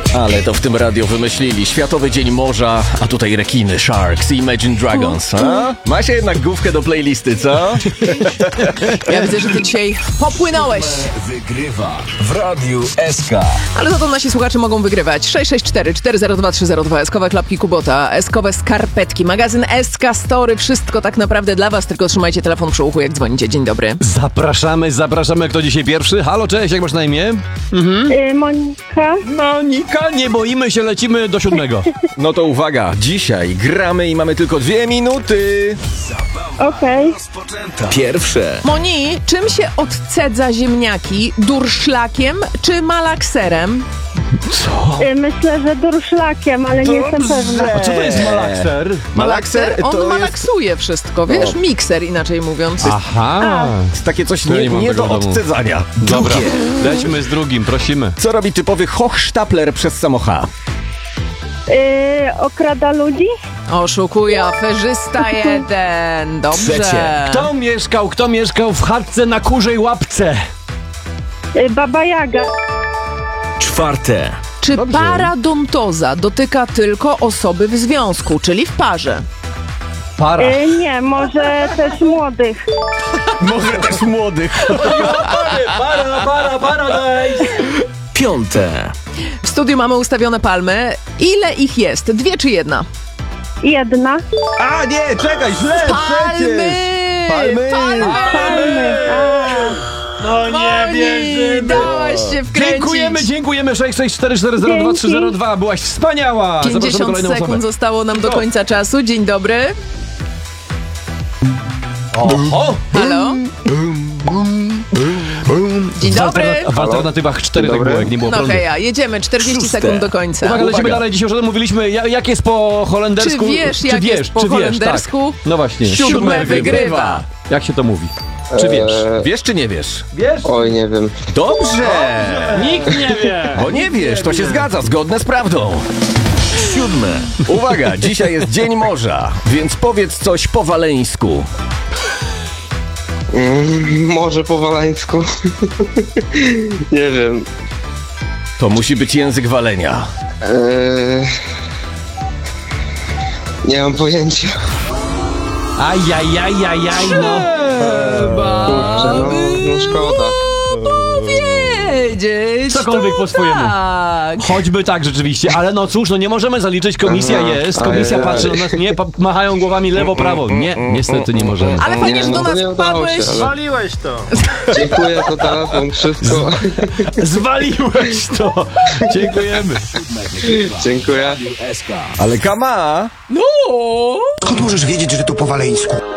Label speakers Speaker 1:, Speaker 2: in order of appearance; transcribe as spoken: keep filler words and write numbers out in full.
Speaker 1: Ale to w tym radio wymyślili. Światowy Dzień Morza, a tutaj rekiny, Sharks i Imagine Dragons. A? Ma się jednak główkę do playlisty, co?
Speaker 2: Ja widzę, że ty dzisiaj popłynąłeś.
Speaker 3: Wygrywa w Radiu S K.
Speaker 2: Ale za to nasi słuchacze mogą wygrywać. sześć sześć cztery cztery zero dwa trzy zero dwa. Eskowe klapki Kubota, eskowe skarpetki, magazyn S K Story. Wszystko tak naprawdę dla was, tylko trzymajcie telefon przy uchu, jak dzwonicie. Dzień dobry.
Speaker 4: Zapraszamy, zapraszamy. Kto dzisiaj pierwszy? Halo, cześć, jak masz na imię?
Speaker 5: Mhm. Y, Monika.
Speaker 4: Monika, nie boimy się, lecimy do siódmego.
Speaker 1: No to uwaga, dzisiaj gramy i mamy tylko dwie minuty.
Speaker 5: Okej.
Speaker 3: Rozpoczęta.
Speaker 1: Pierwsze.
Speaker 2: Moni, czym się odcedza ziemniaki? Durszlakiem czy malakserem?
Speaker 4: Co?
Speaker 5: Y, myślę, że durszlakiem, ale nie jestem pewna.
Speaker 4: A co to jest malakser?
Speaker 1: Malakser
Speaker 2: On
Speaker 1: to jest
Speaker 2: malaksuje wszystko, wiesz?
Speaker 1: No.
Speaker 2: Mikser, inaczej mówiąc.
Speaker 4: Aha.
Speaker 1: takie coś
Speaker 4: To ja
Speaker 1: nie,
Speaker 4: nie mam
Speaker 1: nie
Speaker 4: tego
Speaker 1: do
Speaker 4: w domu.
Speaker 1: odcedzania.
Speaker 4: Dobra,
Speaker 1: Drugie.
Speaker 4: lećmy z drugim, prosimy.
Speaker 1: Co robi typowy Hochstapler przez samocha?
Speaker 5: Y, okrada ludzi?
Speaker 2: Oszukuje aferzysta jeden. Dobrze.
Speaker 1: Trzecie.
Speaker 4: Kto mieszkał, kto mieszkał w chatce na kurzej łapce?
Speaker 5: Y, Baba Jaga.
Speaker 1: Czwarte.
Speaker 2: Czy
Speaker 1: Dobrze.
Speaker 2: paradontoza dotyka tylko osoby w związku, czyli w parze?
Speaker 4: Para.
Speaker 5: Y, nie, może też młodych.
Speaker 1: Może też młodych.
Speaker 4: Para, para, paradise.
Speaker 1: Piąte.
Speaker 2: W studiu mamy ustawione palmy. Ile ich jest? Dwie czy jedna?
Speaker 5: Jedna.
Speaker 1: A nie, czekaj, źle
Speaker 2: Palmy!
Speaker 1: Palmy!
Speaker 2: Palmy!
Speaker 5: Palmy. A.
Speaker 4: No
Speaker 2: Moni, dałaś się wkręcić.
Speaker 4: Dziękujemy, dziękujemy. sześć sześć cztery cztery zero dwa trzy zero dwa. Byłaś wspaniała. Zapraszamy
Speaker 2: pięćdziesiąt
Speaker 4: kolejną
Speaker 2: sekund
Speaker 4: osobę.
Speaker 2: zostało nam do
Speaker 4: Go.
Speaker 2: końca czasu. Dzień dobry.
Speaker 4: Oho.
Speaker 2: Halo? Dzień
Speaker 4: W,
Speaker 2: dobry.
Speaker 4: alternat- w alternatywach cztery tak było, jak nie było
Speaker 2: No
Speaker 4: prądu.
Speaker 2: okej, ja jedziemy. czterdzieści
Speaker 1: Szóste.
Speaker 2: sekund do końca.
Speaker 4: Uwaga, lecimy
Speaker 1: Uwaga.
Speaker 4: dalej. Dzisiaj już o tym mówiliśmy. Ja- Jak jest po holendersku?
Speaker 2: Czy wiesz, jak jest po
Speaker 4: czy wiesz,
Speaker 2: holendersku?
Speaker 4: Tak. No właśnie.
Speaker 2: Siódme wygrywa.
Speaker 4: Jak się to mówi? Czy wiesz?
Speaker 1: Wiesz czy nie wiesz?
Speaker 4: Wiesz?
Speaker 6: Oj, nie wiem.
Speaker 1: Dobrze!
Speaker 4: Nikt nie wie.
Speaker 1: Bo nie wiesz, to się zgadza, zgodne z prawdą. Siódme. Uwaga, dzisiaj jest Dzień Morza, więc powiedz coś po waleńsku.
Speaker 6: Mm, może po walańsku. Nie wiem.
Speaker 1: To musi być język walenia.
Speaker 6: Eee... Nie mam pojęcia.
Speaker 4: Ajajajajaj, no.
Speaker 6: Kurczę, no, no szkoda.
Speaker 2: Wiedzieć,
Speaker 4: Cokolwiek
Speaker 2: to
Speaker 4: po swojemu.
Speaker 2: Tak.
Speaker 4: Choćby tak rzeczywiście, ale no cóż, no nie możemy zaliczyć, komisja
Speaker 6: Aha,
Speaker 4: jest, komisja
Speaker 6: ajajaj.
Speaker 4: patrzy na nas, nie, pa- machają głowami lewo, prawo. Nie, niestety nie możemy.
Speaker 2: Ale fajnie,
Speaker 6: Nie,
Speaker 2: że
Speaker 6: no
Speaker 2: do
Speaker 6: to
Speaker 2: nas
Speaker 6: nie udało
Speaker 2: wpadłeś.
Speaker 6: się, ale-
Speaker 7: Waliłeś to.
Speaker 6: Dziękuję za telefon, wszystko.
Speaker 4: Zwaliłeś to. Dziękujemy.
Speaker 6: Dziękuję.
Speaker 1: Ale kama!
Speaker 2: No.
Speaker 8: Skąd możesz wiedzieć, że to po waleńsku?